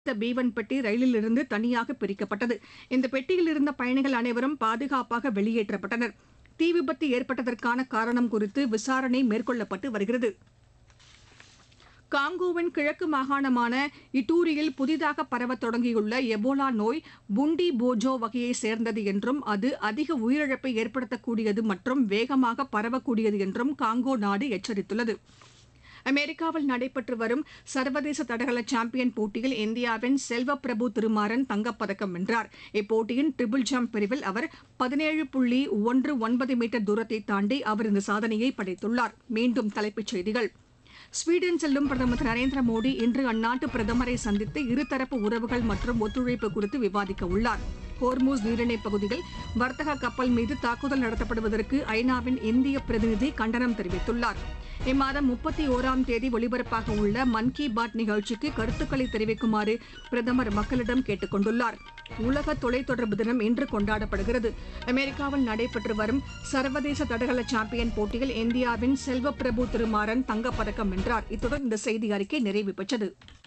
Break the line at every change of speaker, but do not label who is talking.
இந்த B1 பெட்டி ரயிலில் இருந்து தனியாக பிரிக்கப்பட்டது. இந்த பெட்டியில் இருந்த பயணிகள் அனைவரும் பாதுகாப்பாக வெளியேற்றப்பட்டனர். தீ விபத்து ஏற்பட்டதற்கான காரணம் குறித்து விசாரணை மேற்கொள்ளப்பட்டு வருகிறது. காங்கோவின் கிழக்கு மாகாணமான இட்டூரியில் புதிதாக பரவத் தொடங்கியுள்ள எபோலா நோய் புண்டி போஜோ வகையைச் சேர்ந்தது என்றும் அது அதிக உயிரிழப்பை ஏற்படுத்தக்கூடியது மற்றும் வேகமாக பரவக்கூடியது என்றும் காங்கோ நாடு எச்சரித்துள்ளது. அமெரிக்காவில் நடைபெற்று வரும் சர்வதேச தடகள சாம்பியன் போட்டியில் இந்தியாவின் செல்வப்பிரபு திருமாறன் தங்கப்பதக்கம் வென்றார். இப்போட்டியின் ட்ரிபிள் ஜம்ப் பிரிவில் அவர் 17.19 மீட்டர் தூரத்தை தாண்டி அவர் இந்த சாதனையை படைத்துள்ளார். மீண்டும் தலைப்புச் செய்திகள். ஸ்வீடன் செல்லும் பிரதமர் திரு நரேந்திர மோடி இன்று அந்நாட்டு பிரதமரை சந்தித்து இருதரப்பு உறவுகள் மற்றும் ஒத்துழைப்பு குறித்து விவாதிக்க உள்ளார். ஹோர்மூஸ் நீரிணைப் பகுதியில் வர்த்தக கப்பல் மீது தாக்குதல் நடத்தப்படுவதற்கு ஐநாவின் இந்திய பிரதிநிதி கண்டனம் தெரிவித்துள்ளார். இம்மாதம் 31ஆம் தேதி ஒலிபரப்பாக உள்ள மன் கி பாத் நிகழ்ச்சிக்கு கருத்துக்களை தெரிவிக்குமாறு பிரதமர் மக்களிடம் கேட்டுக் கொண்டுள்ளார். உலக தொலைத்தொடர்பு தினம் இன்று கொண்டாடப்படுகிறது. அமெரிக்காவில் நடைபெற்று வரும் சர்வதேச தடகள சாம்பியன் போட்டியில் இந்தியாவின் செல்வப்பிரபு திருமாறன் தங்கப்பதக்கம் வென்றார். இத்துடன் இந்த செய்தி அறிக்கை நிறைவு பெற்றது.